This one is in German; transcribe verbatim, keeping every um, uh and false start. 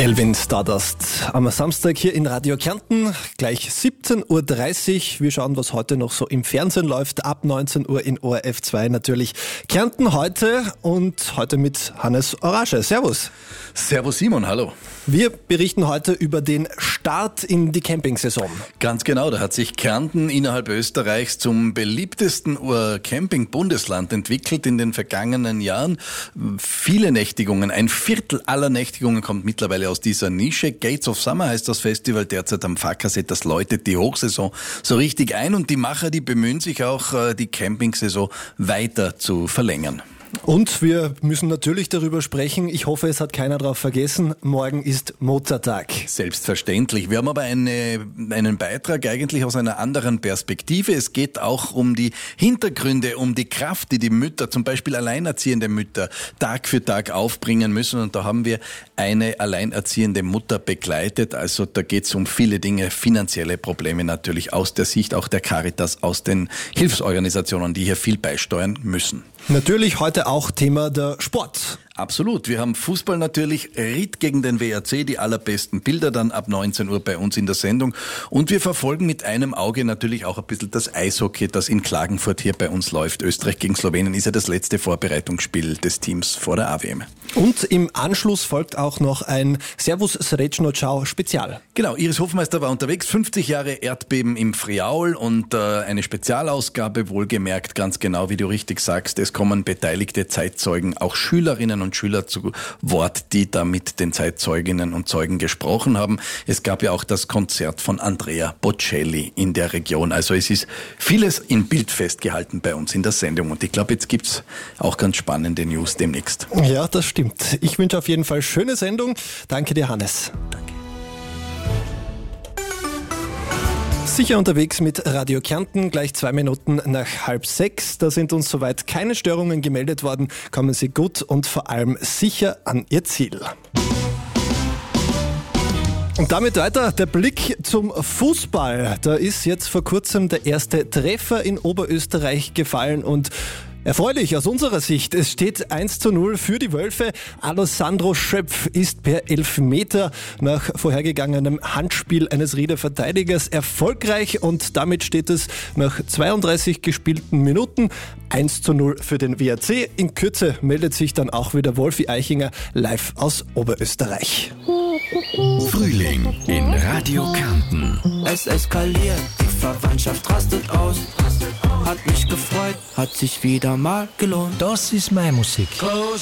Elvin Stardust am Samstag hier in Radio Kärnten, gleich siebzehn Uhr dreißig. Wir schauen, was heute noch so im Fernsehen läuft. Ab neunzehn Uhr in O R F zwei natürlich Kärnten heute und heute mit Hannes Orage. Servus. Servus Simon, hallo. Wir berichten heute über den Start in die Campingsaison. Ganz genau, da hat sich Kärnten innerhalb Österreichs zum beliebtesten Camping-Bundesland entwickelt in den vergangenen Jahren. Viele Nächtigungen, ein Viertel aller Nächtigungen kommt mittlerweile aus dieser Nische. Gates of Summer heißt das Festival derzeit am Fackersee. Das läutet die Hochsaison so richtig ein und die Macher, die bemühen sich auch, die Campingsaison weiter zu verlängern. Und wir müssen natürlich darüber sprechen, ich hoffe, es hat keiner drauf vergessen, morgen ist Muttertag. Selbstverständlich. Wir haben aber eine, einen Beitrag eigentlich aus einer anderen Perspektive. Es geht auch um die Hintergründe, um die Kraft, die die Mütter, zum Beispiel alleinerziehende Mütter, Tag für Tag aufbringen müssen. Und da haben wir eine alleinerziehende Mutter begleitet. Also da geht es um viele Dinge, finanzielle Probleme natürlich aus der Sicht auch der Caritas, aus den Hilfsorganisationen, die hier viel beisteuern müssen. Natürlich heute auch Thema der Sport. Absolut. Wir haben Fußball natürlich, Ried gegen den W R C, die allerbesten Bilder dann ab neunzehn Uhr bei uns in der Sendung. Und wir verfolgen mit einem Auge natürlich auch ein bisschen das Eishockey, das in Klagenfurt hier bei uns läuft. Österreich gegen Slowenien ist ja das letzte Vorbereitungsspiel des Teams vor der A W M. Und im Anschluss folgt auch noch ein Servus Srećno Ciao Spezial. Genau, Iris Hofmeister war unterwegs, fünfzig Jahre Erdbeben im Friaul und äh, eine Spezialausgabe, wohlgemerkt, ganz genau, wie du richtig sagst. Es kommen beteiligte Zeitzeugen, auch Schülerinnen und Schüler zu Wort, die da mit den Zeitzeuginnen und Zeugen gesprochen haben. Es gab ja auch das Konzert von Andrea Bocelli in der Region. Also es ist vieles in Bild festgehalten bei uns in der Sendung. Und ich glaube, jetzt gibt's auch ganz spannende News demnächst. Ja, das stimmt. Ich wünsche auf jeden Fall schöne Sendung. Danke dir, Hannes. Danke. Sicher unterwegs mit Radio Kärnten, gleich zwei Minuten nach halb sechs. Da sind uns soweit keine Störungen gemeldet worden. Kommen Sie gut und vor allem sicher an Ihr Ziel. Und damit weiter der Blick zum Fußball. Da ist jetzt vor kurzem der erste Treffer in Oberösterreich gefallen und erfreulich aus unserer Sicht. Es steht eins zu null für die Wölfe. Alessandro Schöpf ist per Elfmeter nach vorhergegangenem Handspiel eines Rieder Verteidigers erfolgreich und damit steht es nach zweiunddreißig gespielten Minuten eins zu null für den W R C. In Kürze meldet sich dann auch wieder Wolfi Eichinger live aus Oberösterreich. Frühling in Radio Kärnten. Es eskaliert, die Verwandtschaft rastet aus. Hat mich gefreut, hat sich wieder mal gelohnt. Das ist meine Musik.